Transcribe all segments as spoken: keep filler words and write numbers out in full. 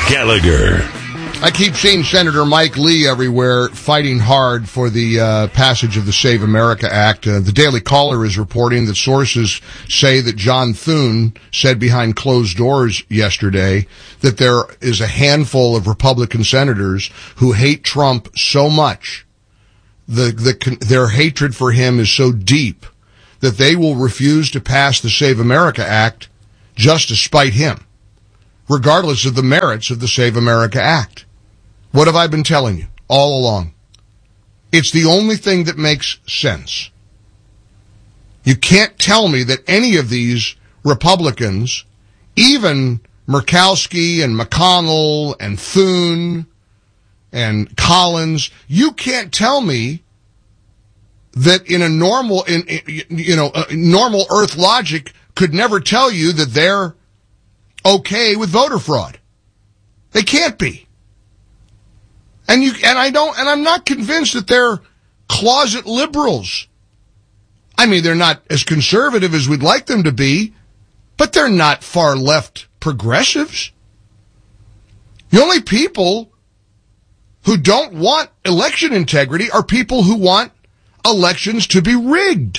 Gallagher. I keep seeing Senator Mike Lee everywhere fighting hard for the uh, passage of the Save America Act. Uh, the Daily Caller is reporting that sources say that John Thune said behind closed doors yesterday that there is a handful of Republican senators who hate Trump so much, the, the their hatred for him is so deep that they will refuse to pass the Save America Act just to spite him, regardless of the merits of the Save America Act. What have I been telling you all along? It's the only thing that makes sense. You can't tell me that any of these Republicans, even Murkowski and McConnell and Thune and Collins, you can't tell me that in a normal, in, you know, normal Earth logic could never tell you that they're okay with voter fraud. They can't be. And you, and I don't, and I'm not convinced that they're closet liberals. I mean, they're not as conservative as we'd like them to be, but they're not far left progressives. The only people who don't want election integrity are people who want elections to be rigged.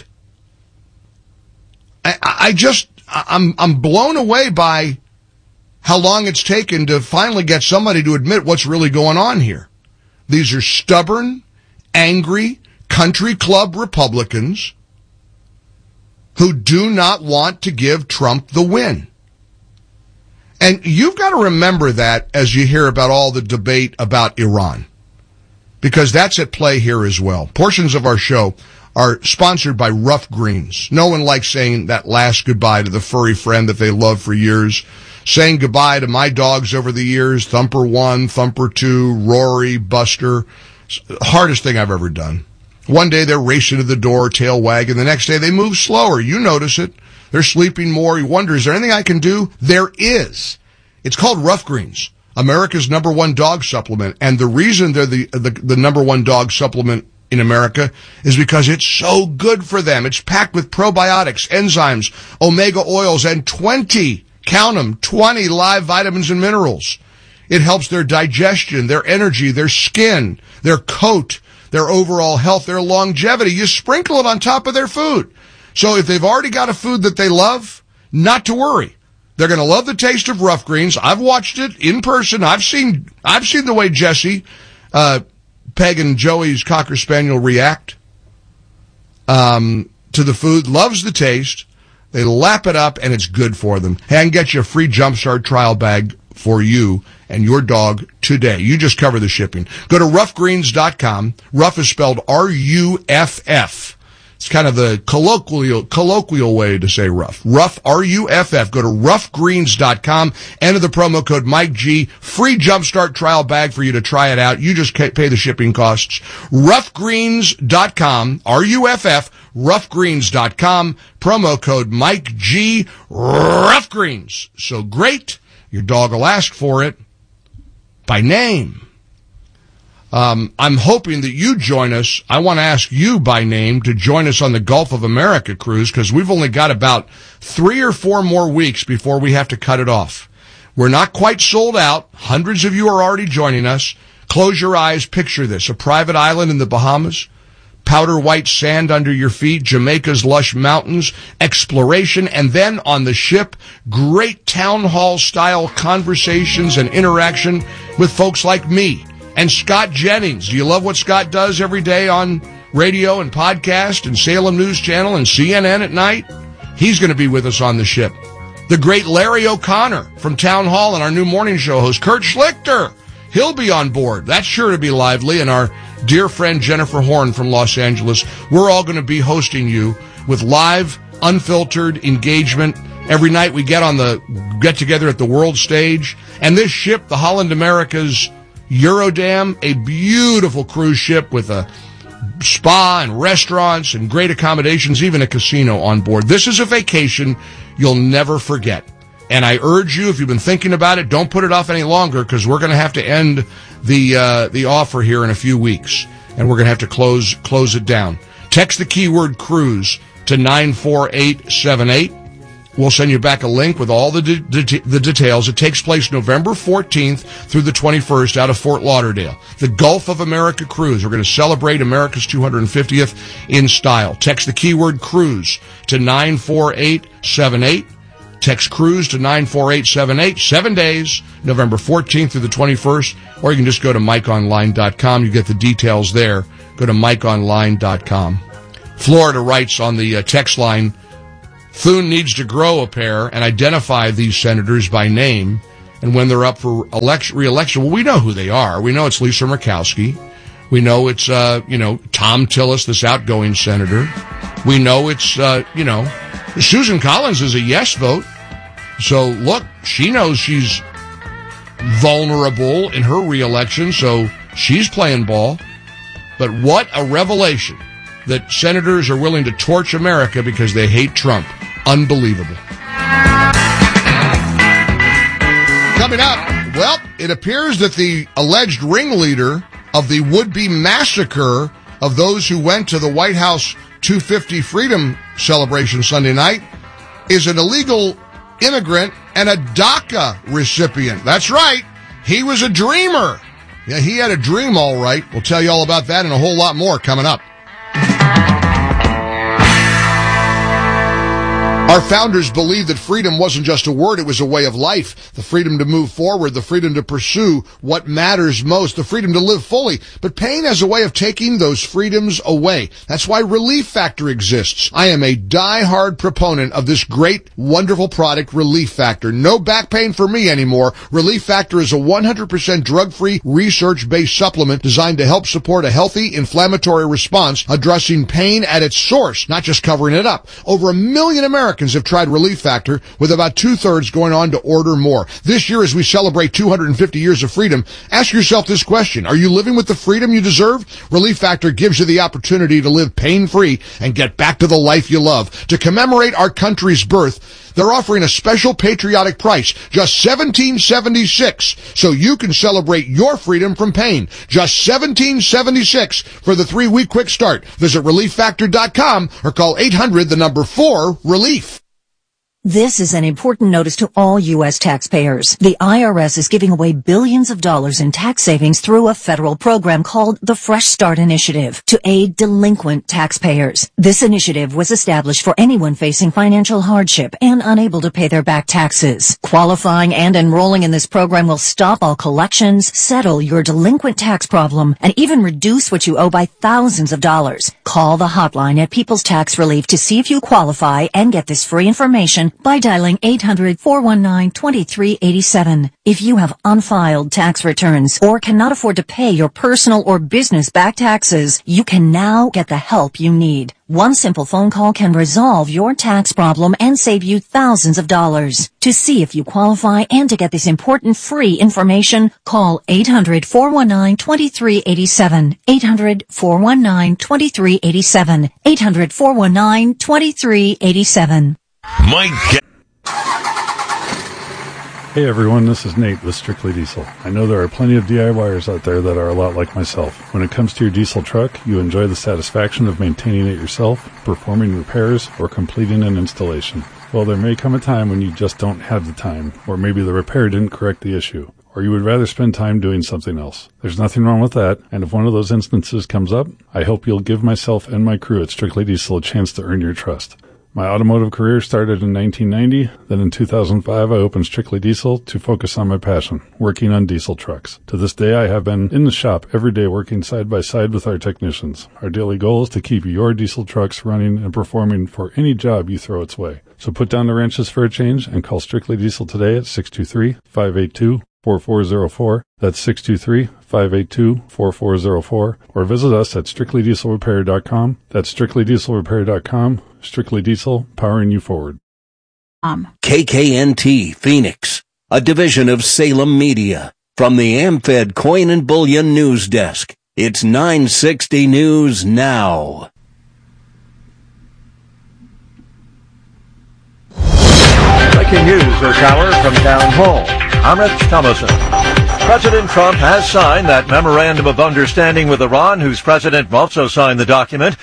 I, I just, I'm, I'm blown away by how long it's taken to finally get somebody to admit what's really going on here. These are stubborn, angry, country club Republicans who do not want to give Trump the win. And you've got to remember that as you hear about all the debate about Iran, because that's at play here as well. Portions of our show are sponsored by Rough Greens. No one likes saying that last goodbye to the furry friend that they loved for years. Saying goodbye to my dogs over the years, Thumper one, Thumper two, Rory, Buster. Hardest thing I've ever done. One day they're racing to the door, tail wagging. The next day they move slower. You notice it. They're sleeping more. You wonder, is there anything I can do? There is. It's called Rough Greens, America's number one dog supplement. And the reason they're the, the, the number one dog supplement in America is because it's so good for them. It's packed with probiotics, enzymes, omega oils, and twenty count them, twenty live vitamins and minerals. It helps their digestion, their energy, their skin, their coat, their overall health, their longevity. You sprinkle it on top of their food. So if they've already got a food that they love, not to worry. They're going to love the taste of Rough Greens. I've watched it in person. I've seen, I've seen the way Jesse, uh, Peg and Joey's Cocker Spaniel react, um, to the food. Loves the taste. They lap it up, and it's good for them. Hey, I can get you a free Jumpstart trial bag for you and your dog today. You just cover the shipping. Go to rough greens dot com. Rough is spelled R U F F. It's kind of the colloquial colloquial way to say rough. Rough, R U F F. Go to rough greens dot com. Enter the promo code Mike G. Free Jumpstart trial bag for you to try it out. You just pay the shipping costs. rough greens dot com. R U F F. rough greens dot com. Promo code Mike G. Rough Greens. So great. Your dog will ask for it by name. Um, I'm hoping that you join us. I want to ask you by name to join us on the Gulf of America cruise, because we've only got about three or four more weeks before we have to cut it off. We're not quite sold out. Hundreds of you are already joining us. Close your eyes. Picture this. A private island in the Bahamas. Powder white sand under your feet, Jamaica's lush mountains, exploration, and then on the ship, great town hall style conversations and interaction with folks like me and Scott Jennings. Do you love what Scott does every day on radio and podcast and Salem News Channel and C N N at night? He's going to be with us on the ship. The great Larry O'Connor from Town Hall and our new morning show host, Kurt Schlichter. He'll be on board. That's sure to be lively. And our dear friend Jennifer Horn from Los Angeles. We're all going to be hosting you with live, unfiltered engagement. Every night we get on the get together at the world stage. And this ship, the Holland America's Eurodam, a beautiful cruise ship with a spa and restaurants and great accommodations, even a casino on board. This is a vacation you'll never forget. And I urge you, if you've been thinking about it, don't put it off any longer, because we're going to have to end the uh, the offer here in a few weeks, and we're going to have to close close it down. Text the keyword cruise to nine four eight seven eight. We'll send you back a link with all the de- de- the details. It takes place November fourteenth through the twenty-first out of Fort Lauderdale. The Gulf of America Cruise. We're going to celebrate America's two hundred fiftieth in style. Text the keyword cruise to nine four eight seven eight. Text cruise to nine four eight seven eight. Seven days, November fourteenth through the twenty-first. Or you can just go to mike online dot com. You get the details there. Go to mike online dot com. Florida writes on the uh, text line, Thune needs to grow a pair and identify these senators by name, and when they're up for election, re-election, well, we know who they are. We know it's Lisa Murkowski. We know it's, uh, you know, Tom Tillis, this outgoing senator. We know it's, uh, you know, Susan Collins is a yes vote. So, look, she knows she's vulnerable in her re-election, so she's playing ball. But what a revelation that senators are willing to torch America because they hate Trump. Unbelievable. Coming up, well, it appears that the alleged ringleader of the would-be massacre of those who went to the White House two fifty Freedom celebration Sunday night is an illegal immigrant and a DACA recipient. That's right. He was a dreamer. Yeah, he had a dream, all right. We'll tell you all about that and a whole lot more coming up. Our founders believed that freedom wasn't just a word, it was a way of life. The freedom to move forward, the freedom to pursue what matters most, the freedom to live fully. But pain has a way of taking those freedoms away. That's why Relief Factor exists. I am a die-hard proponent of this great, wonderful product, Relief Factor. No back pain for me anymore. Relief Factor is a one hundred percent drug-free, research-based supplement designed to help support a healthy, inflammatory response, addressing pain at its source, not just covering it up. Over a million Americans have tried Relief Factor, with about two-thirds going on to order more. This year, as we celebrate two hundred fifty years of freedom, ask yourself this question. Are you living with the freedom you deserve? Relief Factor gives you the opportunity to live pain-free and get back to the life you love. To commemorate our country's birth, they're offering a special patriotic price, just seventeen seventy-six, so you can celebrate your freedom from pain. Just seventeen seventy-six for the three-week quick start. Visit relief factor dot com or call eight hundred, the number four, relief. This is an important notice to all U S taxpayers. The I R S is giving away billions of dollars in tax savings through a federal program called the Fresh Start Initiative to aid delinquent taxpayers. This initiative was established for anyone facing financial hardship and unable to pay their back taxes. Qualifying and enrolling in this program will stop all collections, settle your delinquent tax problem, and even reduce what you owe by thousands of dollars. Call the hotline at People's Tax Relief to see if you qualify and get this free information by dialing eight hundred, four one nine, two three eight seven. If you have unfiled tax returns or cannot afford to pay your personal or business back taxes, you can now get the help you need. One simple phone call can resolve your tax problem and save you thousands of dollars. To see if you qualify and to get this important free information, call eight hundred, four one nine, two three eight seven. eight hundred, four one nine, two three eight seven. eight hundred, four one nine, two three eight seven. Mike. Hey everyone, this is Nate with Strictly Diesel. I know there are plenty of DIYers out there that are a lot like myself. When it comes to your diesel truck, you enjoy the satisfaction of maintaining it yourself, performing repairs, or completing an installation. Well, there may come a time when you just don't have the time, or maybe the repair didn't correct the issue, or you would rather spend time doing something else. There's nothing wrong with that, and if one of those instances comes up, I hope you'll give myself and my crew at Strictly Diesel a chance to earn your trust. My automotive career started in nineteen ninety. Then in two thousand five, I opened Strictly Diesel to focus on my passion, working on diesel trucks. To this day, I have been in the shop every day working side by side with our technicians. Our daily goal is to keep your diesel trucks running and performing for any job you throw its way. So put down the wrenches for a change and call Strictly Diesel today at six two three, five eight two, four four zero four. That's six two three, five eight two, four four zero four. Or visit us at strictly diesel repair dot com. That's strictly diesel repair dot com. Strictly Diesel, powering you forward. Um. K K N T Phoenix, a division of Salem Media. From the AmFed Coin and Bullion News Desk, it's nine sixty News Now. Breaking news this hour from Town Hall. I'm Rich Thomason. President Trump has signed that memorandum of understanding with Iran, whose president also signed the document.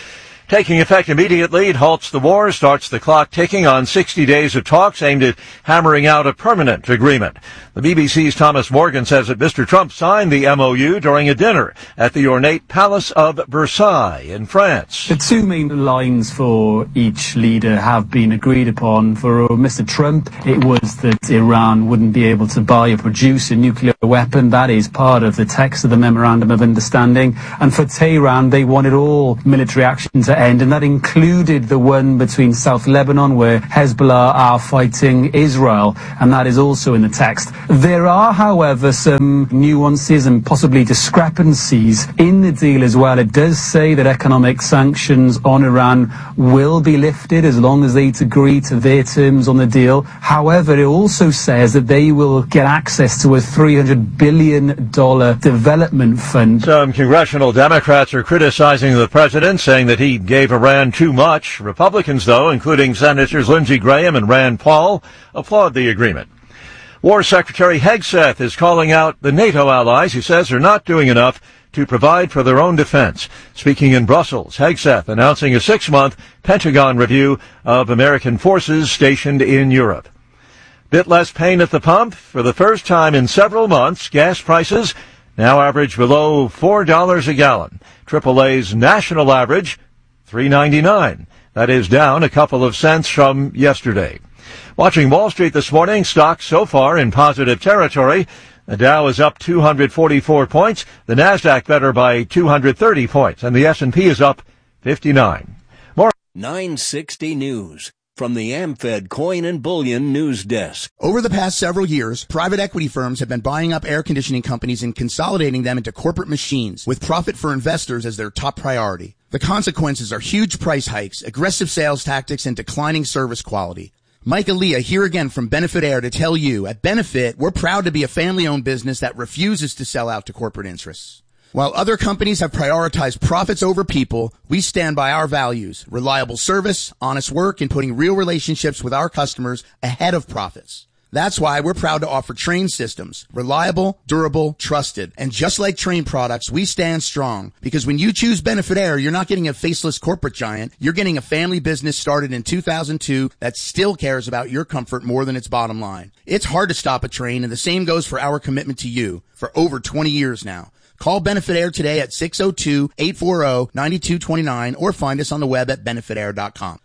Taking effect immediately, it halts the war, starts the clock ticking on sixty days of talks aimed at hammering out a permanent agreement. The B B C's Thomas Morgan says that Mister Trump signed the M O U during a dinner at the ornate Palace of Versailles in France. The two main lines for each leader have been agreed upon. For Mister Trump, it was that Iran wouldn't be able to buy or produce a nuclear weapon. That is part of the text of the Memorandum of Understanding. And for Tehran, they wanted all military action to end, and that included the one between South Lebanon, where Hezbollah are fighting Israel, and that is also in the text. There are, however, some nuances and possibly discrepancies in the deal as well. It does say that economic sanctions on Iran will be lifted as long as they agree to their terms on the deal. However, it also says that they will get access to a three hundred billion dollars development fund. Some congressional Democrats are criticizing the president, saying that he gave Iran too much. Republicans, though, including Senators Lindsey Graham and Rand Paul, applaud the agreement. War Secretary Hegseth is calling out the NATO allies, he says, are not doing enough to provide for their own defense. Speaking in Brussels, Hegseth announcing a six-month Pentagon review of American forces stationed in Europe. Bit less pain at the pump. For the first time in several months, gas prices now average below four dollars a gallon. triple A's national average, three ninety-nine. That is down a couple of cents from yesterday. Watching Wall Street this morning, stocks so far in positive territory. The Dow is up two hundred forty-four points, the Nasdaq better by two hundred thirty points, and the S and P is up fifty-nine. More nine sixty News from the AmFed Coin and Bullion News Desk. Over the past several years, private equity firms have been buying up air conditioning companies and consolidating them into corporate machines, with profit for investors as their top priority. The consequences are huge price hikes, aggressive sales tactics, and declining service quality. Mike Aaliyah here again from Benefit Air to tell you, at Benefit, we're proud to be a family-owned business that refuses to sell out to corporate interests. While other companies have prioritized profits over people, we stand by our values, reliable service, honest work, and putting real relationships with our customers ahead of profits. That's why we're proud to offer Trane systems, reliable, durable, trusted. And just like Trane products, we stand strong, because when you choose Benefit Air, you're not getting a faceless corporate giant. You're getting a family business started in two thousand two that still cares about your comfort more than its bottom line. It's hard to stop a train, and the same goes for our commitment to you for over twenty years now. Call Benefit Air today at six oh two, eight four zero, nine two two nine or find us on the web at benefit air dot com.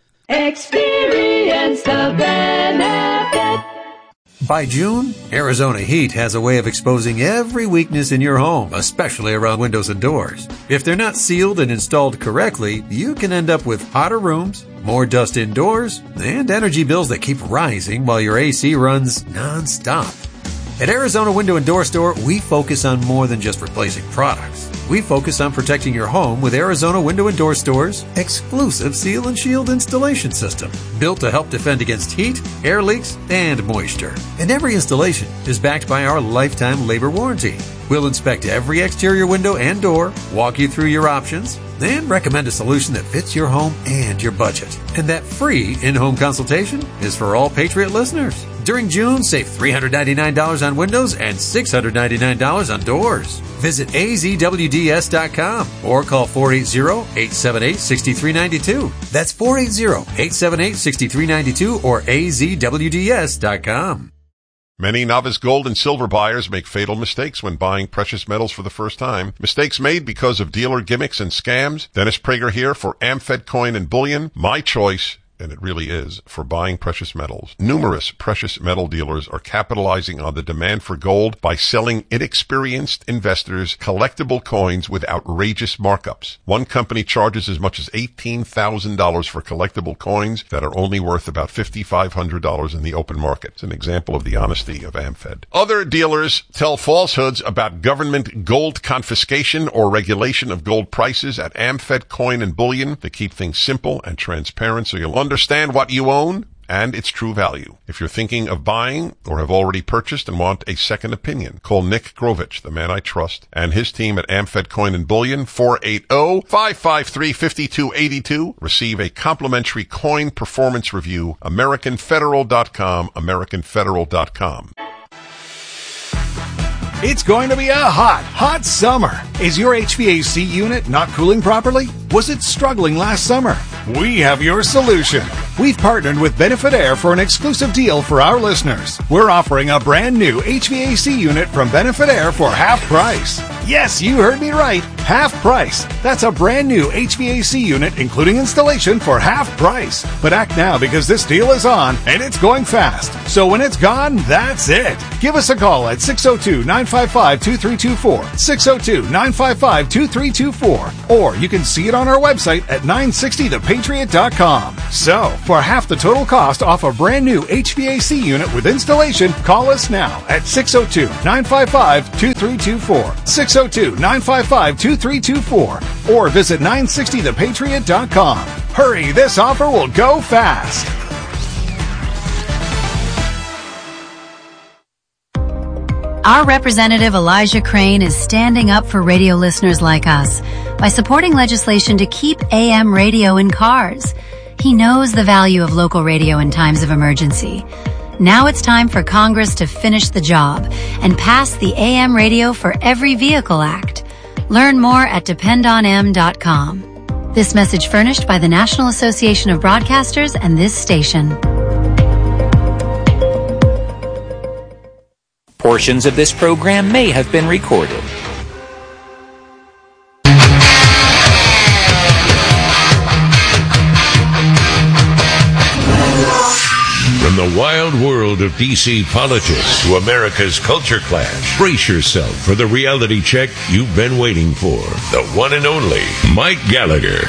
Experience the benefit. By June, Arizona Heat has a way of exposing every weakness in your home, especially around windows and doors. If they're not sealed and installed correctly, you can end up with hotter rooms, more dust indoors, and energy bills that keep rising while your A C runs non-stop. At Arizona Window and Door Store, we focus on more than just replacing products. We focus on protecting your home with Arizona Window and Door Store's exclusive Seal and Shield installation system, built to help defend against heat, air leaks, and moisture. And every installation is backed by our lifetime labor warranty. We'll inspect every exterior window and door, walk you through your options, and recommend a solution that fits your home and your budget. And that free in-home consultation is for all Patriot listeners. During June, save three hundred ninety-nine dollars on windows and six hundred ninety-nine dollars on doors. Visit A Z W D S dot com or call four eight zero, eight seven eight, six three nine two. That's four eight zero, eight seven eight, six three nine two or A Z W D S dot com. Many novice gold and silver buyers make fatal mistakes when buying precious metals for the first time. Mistakes made because of dealer gimmicks and scams. Dennis Prager here for AmFed Coin and Bullion. My choice, and it really is, for buying precious metals. Numerous precious metal dealers are capitalizing on the demand for gold by selling inexperienced investors collectible coins with outrageous markups. One company charges as much as eighteen thousand dollars for collectible coins that are only worth about five thousand five hundred dollars in the open market. It's an example of the honesty of AmFed. Other dealers tell falsehoods about government gold confiscation or regulation of gold prices at AmFed Coin and Bullion to keep things simple and transparent so you'll understand what you own and its true value. If you're thinking of buying or have already purchased and want a second opinion, call Nick Grovich, the man I trust, and his team at AmFed Coin and Bullion, four eight zero, five five three, five two eight two. Receive a complimentary coin performance review. American Federal dot com, American Federal dot com. It's going to be a hot, hot summer. Is your H V A C unit not cooling properly? Was it struggling last summer? We have your solution. We've partnered with Benefit Air for an exclusive deal for our listeners. We're offering a brand new H V A C unit from Benefit Air for half price. Yes, you heard me right. Half price. That's a brand new H V A C unit, including installation, for half price. But act now because this deal is on and it's going fast. So when it's gone, that's it. Give us a call at six oh two, nine five five, two three two four, six oh two, nine five five, two three two four, or you can see it on our website at nine sixty the patriot dot com. So, for half the total cost off a brand new H V A C unit with installation, call us now at six oh two, nine five five, two three two four, six oh two, nine five five, two three two four, or visit nine sixty the patriot dot com. Hurry, this offer will go fast. Our representative Elijah Crane is standing up for radio listeners like us by supporting legislation to keep A M radio in cars. He knows the value of local radio in times of emergency. Now it's time for Congress to finish the job and pass the A M Radio for Every Vehicle Act. Learn more at depend on m dot com. This message furnished by the National Association of Broadcasters and this station. Portions of this program may have been recorded. From the wild world of D C politics to America's culture clash, brace yourself for the reality check you've been waiting for. The one and only Mike Gallagher.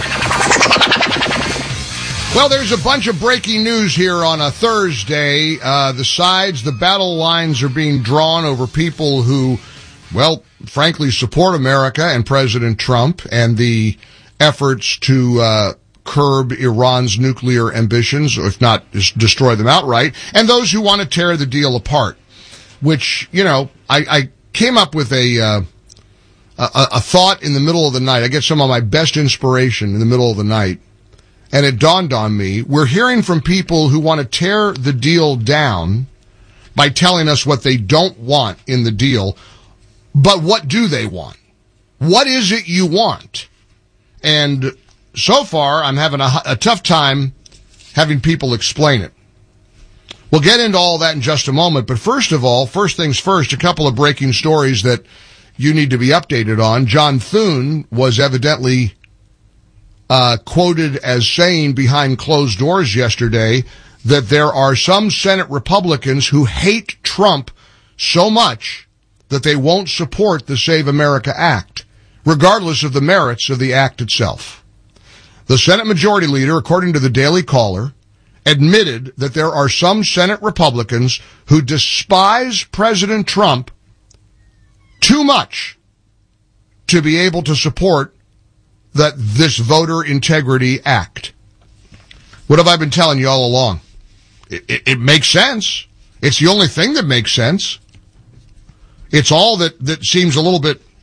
Well, there's a bunch of breaking news here on a Thursday. Uh, the sides, the battle lines are being drawn over people who, well, frankly, support America and President Trump and the efforts to uh curb Iran's nuclear ambitions, or if not, just destroy them outright, and those who want to tear the deal apart, which, you know, I, I came up with a, uh, a, a thought in the middle of the night. I get some of my best inspiration in the middle of the night, and it dawned on me, we're hearing from people who want to tear the deal down by telling us what they don't want in the deal, but what do they want? What is it you want? And so far, I'm having a, a tough time having people explain it. We'll get into all that in just a moment, but first of all, first things first, a couple of breaking stories that you need to be updated on. John Thune was evidently uh, quoted as saying behind closed doors yesterday that there are some Senate Republicans who hate Trump so much that they won't support the Save America Act, regardless of the merits of the act itself. The Senate Majority Leader, according to the Daily Caller, admitted that there are some Senate Republicans who despise President Trump too much to be able to support that this Voter Integrity Act. What have I been telling you all along? It, it, it makes sense. It's the only thing that makes sense. It's all that, that seems a little bit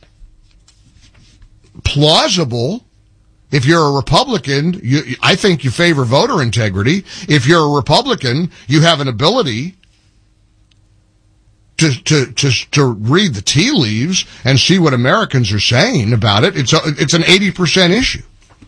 plausible. If you're a Republican, you, I think you favor voter integrity. If you're a Republican, you have an ability to, to, to, to read the tea leaves and see what Americans are saying about it. It's a, it's an eighty percent issue.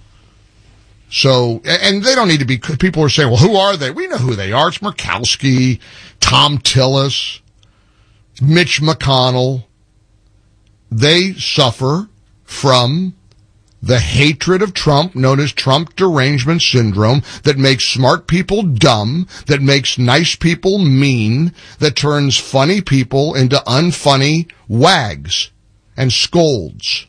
So, and they don't need to be, people are saying, well, who are they? We know who they are. It's Murkowski, Tom Tillis, Mitch McConnell. They suffer from the hatred of Trump, known as Trump derangement syndrome, that makes smart people dumb, that makes nice people mean, that turns funny people into unfunny wags and scolds.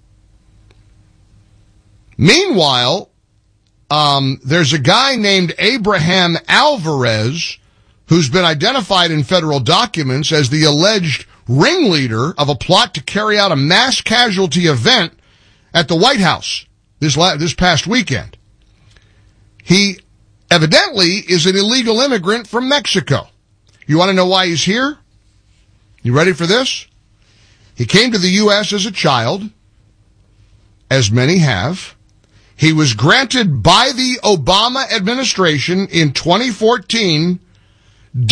Meanwhile, um, there's a guy named Abraham Alvarez who's been identified in federal documents as the alleged ringleader of a plot to carry out a mass casualty event at the White House this la- this past weekend. He evidently is an illegal immigrant from Mexico. You want to know why he's here? You ready for this? He came to the U S as a child, as many have. He was granted by the Obama administration in twenty fourteen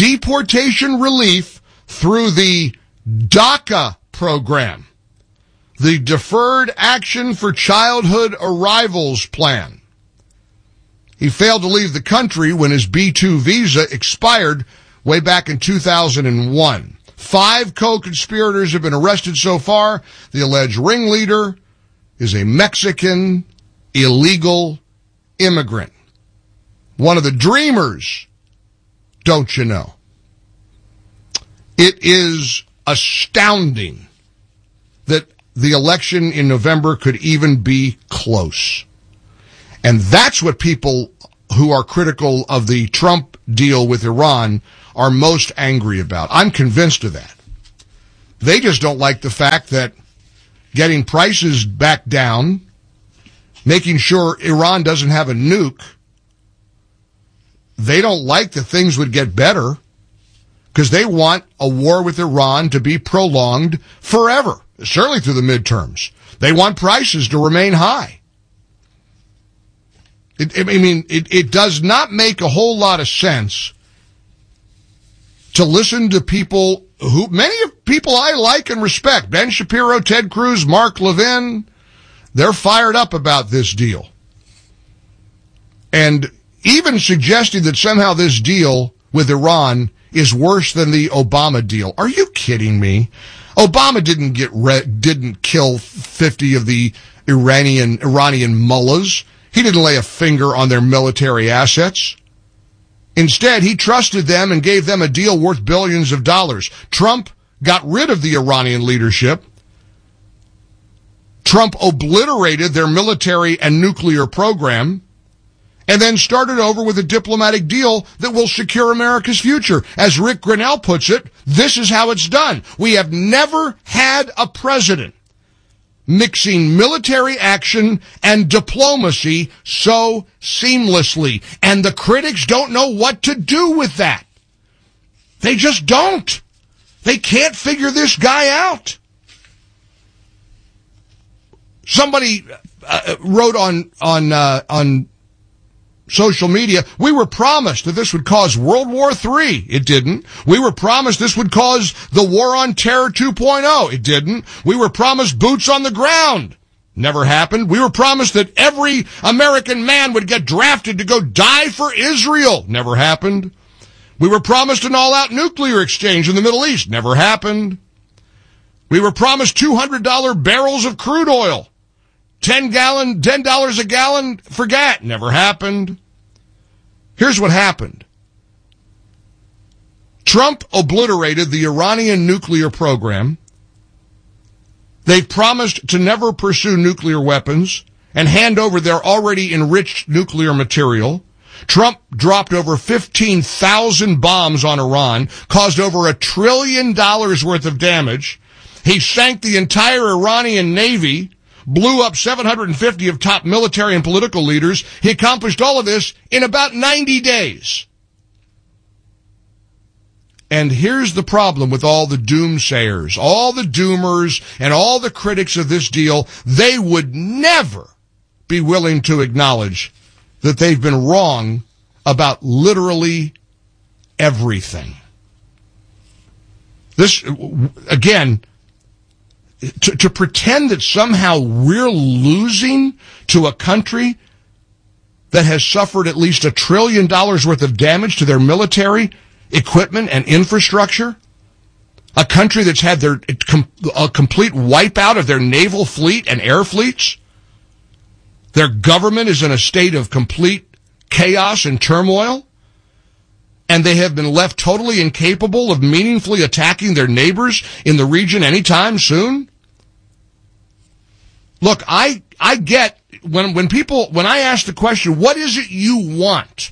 deportation relief through the DACA program. the Deferred Action for Childhood Arrivals Plan. He failed to leave the country when his B two visa expired way back in two thousand one. Five co-conspirators have been arrested so far. The alleged ringleader is a Mexican illegal immigrant. One of the dreamers, don't you know? It is astounding that the election in November could even be close. And that's what people who are critical of the Trump deal with Iran are most angry about. I'm convinced of that. They just don't like the fact that getting prices back down, making sure Iran doesn't have a nuke, they don't like that things would get better because they want a war with Iran to be prolonged forever, certainly through the midterms. They want prices to remain high. It, I mean, it, it does not make a whole lot of sense to listen to people who, many of people I like and respect, Ben Shapiro, Ted Cruz, Mark Levin, they're fired up about this deal. And even suggesting that somehow this deal with Iran is worse than the Obama deal. Are you kidding me? Obama didn't get re- didn't kill fifty of the Iranian Iranian mullahs. He didn't lay a finger on their military assets. Instead, he trusted them and gave them a deal worth billions of dollars. Trump got rid of the Iranian leadership. Trump obliterated their military and nuclear program, and then started over with a diplomatic deal that will secure America's future. As Rick Grinnell puts it, this is how it's done. We have never had a president mixing military action and diplomacy so seamlessly. And the critics don't know what to do with that. They just don't. They can't figure this guy out. Somebody uh, wrote on on uh, on social media, we were promised that this would cause World War Three. It didn't. We were promised this would cause the War on Terror two point oh. It didn't. We were promised boots on the ground. Never happened. We were promised that every American man would get drafted to go die for Israel. Never happened. We were promised an all-out nuclear exchange in the Middle East. Never happened. We were promised two hundred dollars barrels of crude oil. ten gallon, ten dollars a gallon for gas. Never happened. Here's what happened. Trump obliterated the Iranian nuclear program. They promised to never pursue nuclear weapons and hand over their already enriched nuclear material. Trump dropped over fifteen thousand bombs on Iran, caused over a trillion dollars worth of damage. He sank the entire Iranian Navy, blew up seven hundred fifty of top military and political leaders. He accomplished all of this in about ninety days. And here's the problem with all the doomsayers, all the doomers, and all the critics of this deal. They would never be willing to acknowledge that they've been wrong about literally everything. This, again, To, to pretend that somehow we're losing to a country that has suffered at least a trillion dollars worth of damage to their military equipment and infrastructure, a country that's had their a complete wipeout of their naval fleet and air fleets, their government is in a state of complete chaos and turmoil, and they have been left totally incapable of meaningfully attacking their neighbors in the region anytime soon? Look, I I get when when people when I ask the question, what is it you want?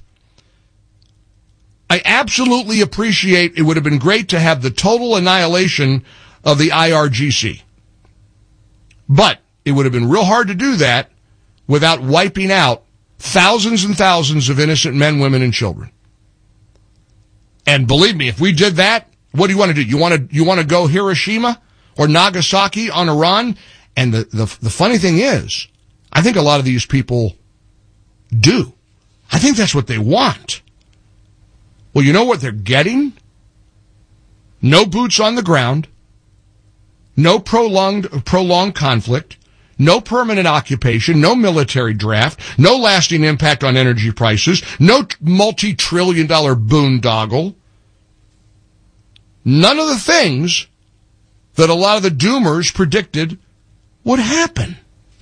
I absolutely appreciate it would have been great to have the total annihilation of the I R G C. But it would have been real hard to do that without wiping out thousands and thousands of innocent men, women, and children. And believe me, if we did that, what do you want to do? You want to you want to go Hiroshima or Nagasaki on Iran? And the, the the funny thing is, I think a lot of these people do. I think that's what they want. Well, you know what they're getting? No boots on the ground, no prolonged, prolonged conflict, no permanent occupation, no military draft, no lasting impact on energy prices, no multi-trillion dollar boondoggle. None of the things that a lot of the doomers predicted would happen.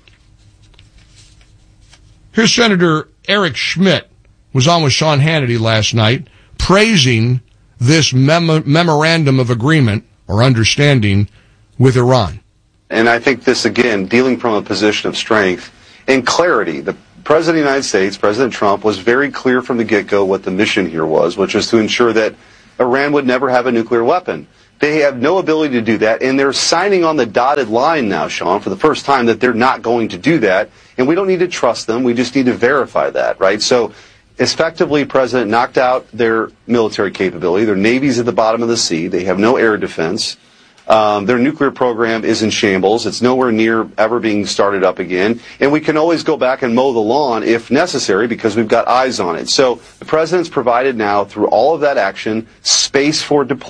Here's Senator Eric Schmidt, was on with Sean Hannity last night, praising this mem- memorandum of agreement or understanding with Iran. And I think this, again, dealing from a position of strength and clarity. The President of the United States, President Trump, was very clear from the get-go what the mission here was, which was to ensure that Iran would never have a nuclear weapon. They have no ability to do that, and they're signing on the dotted line now, Sean, for the first time that they're not going to do that, and we don't need to trust them. We just need to verify that, right? So effectively, President knocked out their military capability. Their Navy's at the bottom of the sea. They have no air defense. Um, their nuclear program is in shambles. It's nowhere near ever being started up again. And we can always go back and mow the lawn if necessary because we've got eyes on it. So the President's provided now, through all of that action, space for deployment.